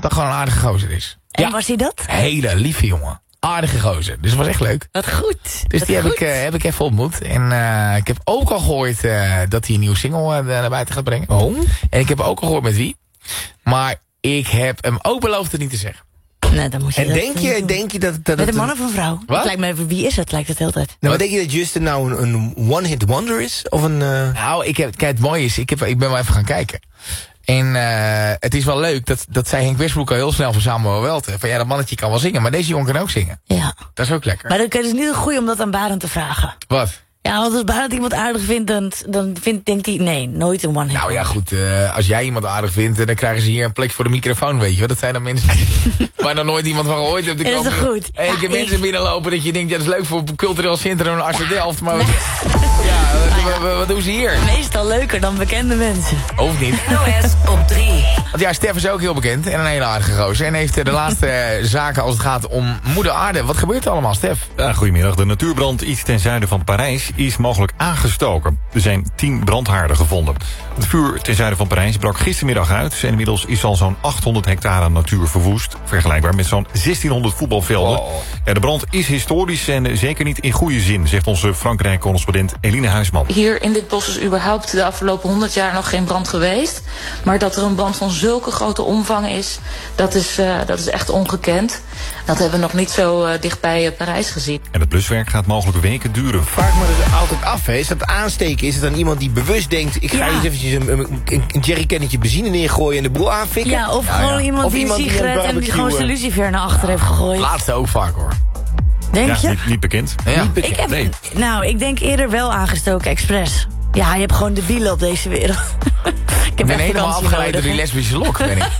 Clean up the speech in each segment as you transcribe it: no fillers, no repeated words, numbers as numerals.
dat gewoon een aardige gozer is. En was hij dat? Hele lieve jongen. Aardige gozer. Dus het was echt leuk. Wat goed. Dus die heb ik even ontmoet. En ik heb ook al gehoord dat hij een nieuwe single naar buiten gaat brengen. Oh? En ik heb ook al gehoord met wie. Maar ik heb hem ook beloofd het niet te zeggen. Nee, dan moet je En denk je dat met een man of een vrouw? Wat? Het lijkt me even, wie is het? Lijkt het de hele tijd. Nou, maar denk je dat Justin nou een one-hit wonder is? Of een... Nou, kijk, het mooie is, ik ben wel even gaan kijken. En het is wel leuk, dat zei Henk Westbroek al heel snel van Samuel Welte. Van ja, dat mannetje kan wel zingen, maar deze jongen kan ook zingen. Ja. Dat is ook lekker. Maar dan is het niet een goeie om dat aan Barend te vragen. Wat? Ja, want als Barend iemand aardig vindt, dan denkt hij, nee, nooit een one-hit. Nou ja, goed, als jij iemand aardig vindt, dan krijgen ze hier een plek voor de microfoon, weet je wel. Dat zijn dan mensen waar nog nooit iemand van gehoord hebt. Is dat goed? En ik heb mensen binnenlopen dat je denkt, ja, dat is leuk voor cultureel centrum Arsen Delft, maar wat doen ze hier? Meestal leuker dan bekende mensen. Of niet. NOS op 3. Want ja, Stef is ook heel bekend en een hele aardige gozer. En heeft de laatste zaken als het gaat om moeder aarde. Wat gebeurt er allemaal, Stef? Ja, goedemiddag. De natuurbrand iets ten zuiden van Parijs is mogelijk aangestoken. Er zijn 10 brandhaarden gevonden. Het vuur ten zuiden van Parijs brak gistermiddag uit. En inmiddels is al zo'n 800 hectare natuur verwoest. Vergelijkbaar met zo'n 1600 voetbalvelden. Wow. Ja, de brand is historisch en zeker niet in goede zin, zegt onze Frankrijk-correspondent Eline Huisman. Hier in dit bos is überhaupt de afgelopen 100 jaar nog geen brand geweest. Maar dat er een brand van zulke grote omvang is, dat is echt ongekend. Dat hebben we nog niet zo dichtbij Parijs gezien. En het bluswerk gaat mogelijk weken duren. Vraag me er altijd af, hè. Is dat aansteken? Is het dan iemand die bewust denkt... ik ga eens eventjes een jerrycannetje benzine neergooien en de boel aanfikken? Ja, of gewoon iemand Of die een iemand die een sigaret en die barbecue, gewoon zijn lucifer naar achter heeft gegooid. Laatste ook vaak hoor. Denk Ja, je? niet bekend. Ja. Ik denk eerder wel aangestoken, expres. Ja, je hebt gewoon debielen op deze wereld. Ik ben helemaal afgeleid door die lesbische lok, ben ik.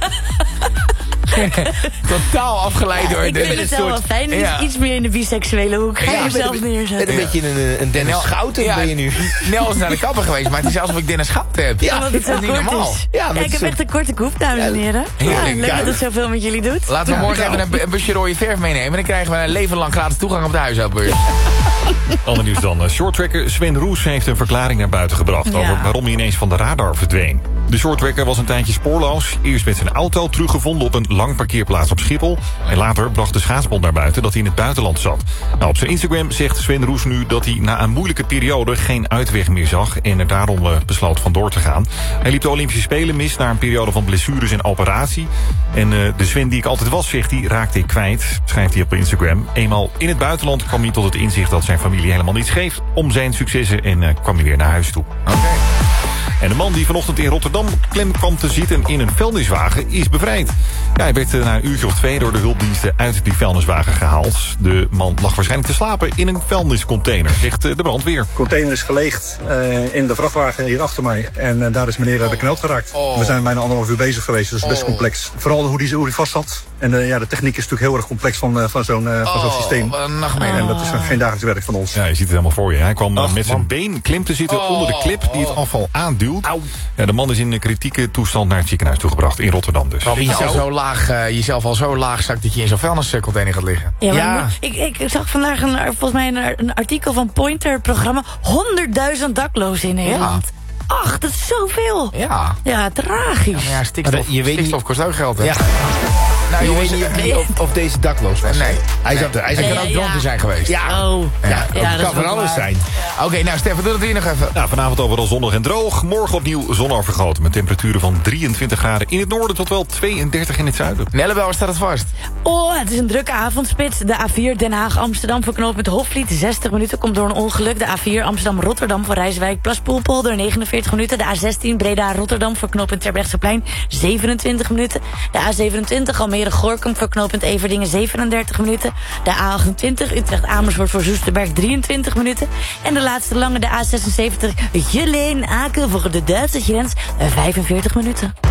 Totaal afgeleid door Ik vind het wel wel fijn, iets meer in de biseksuele hoek. Ga je jezelf neerzetten. Een beetje een Dennis Schouten ben je nu. Nel is naar de kapper geweest, maar het is alsof ik Dennis Schouten heb. Ja, omdat het dat zo is niet kort normaal. is. Ja, Ja, ik heb echt een korte koep, dames en heren. Heerlijk. Leuk dat het zoveel met jullie doet. Laten we morgen even een busje rode verf meenemen. Dan krijgen we een leven lang gratis toegang op de huishoudbeurs. Ander nieuws dan. Shorttracker Sven Roes heeft een verklaring naar buiten gebracht... Ja. over waarom hij ineens van de radar verdween. De shorttracker was een tijdje spoorloos. Eerst met zijn auto teruggevonden op een lang parkeerplaats op Schiphol. En later bracht de schaatsbond naar buiten dat hij in het buitenland zat. Nou, op zijn Instagram zegt Sven Roes nu dat hij na een moeilijke periode geen uitweg meer zag... en er daarom besloot vandoor te gaan. Hij liep de Olympische Spelen mis na een periode van blessures en operatie. En de Sven die ik altijd was, zegt hij, raakte ik kwijt, schrijft hij op Instagram. Eenmaal in het buitenland kwam hij tot het inzicht dat zijn familie helemaal niets geeft om zijn successen en kwam hij weer naar huis toe. Oké. En de man die vanochtend in Rotterdam klem kwam te zitten in een vuilniswagen is bevrijd. Ja, hij werd na een uurtje of 2 door de hulpdiensten uit die vuilniswagen gehaald. De man lag waarschijnlijk te slapen in een vuilniscontainer, zegt de brandweer. De container is geleegd in de vrachtwagen hier achter mij. En daar is meneer bekneld geraakt. Oh. We zijn bijna 1,5 uur bezig geweest, dus best complex. Vooral hoe die vast zat. En de techniek is natuurlijk heel erg complex van zo'n systeem. Wat een nachtmerrie. En dat is geen dagelijks werk van ons. Ja, je ziet het helemaal voor je. Hij kwam met zijn been klem te zitten onder de klip die het afval aanduwt. Ja, de man is in een kritieke toestand naar het ziekenhuis toegebracht in Rotterdam dus. Jezelf al zo laag zakt dat je in zo'n vuilniscontainer gaat liggen. Ja, maar ik zag vandaag volgens mij een artikel van Pointer programma. 100.000 daklozen in Nederland. Ach, dat is zoveel. Ja, tragisch. Ja, stikstof kost ook geld, hè? Ja. Nou, je jongens, weet niet of deze dakloos was. Nee. Hij kan ook dronken zijn geweest. Ja. Oh. Het kan van alles zijn. Oké, nou Stefan, doe dat hier nog even. Nou, vanavond overal zonnig en droog. Morgen opnieuw zonovergoten met temperaturen van 23 graden in het noorden tot wel 32 in het zuiden. Nellebel, staat het vast? Oh, het is een drukke avondspits. De A4 Den Haag-Amsterdam verknoopt met Hofvliet 60 minuten. Komt door een ongeluk. De A4 Amsterdam-Rotterdam voor Rijswijk Plaspoelpolder 49 minuten. De A16 Breda-Rotterdam verknopend Terbrechtseplein 27 minuten. De A27 Almere-Gorkum verknopend Everdingen 37 minuten. De A28 Utrecht-Amersfoort voor Soesterberg 23 minuten. En de laatste lange, de A76 Geleen-Aken voor de Duitse grens 45 minuten.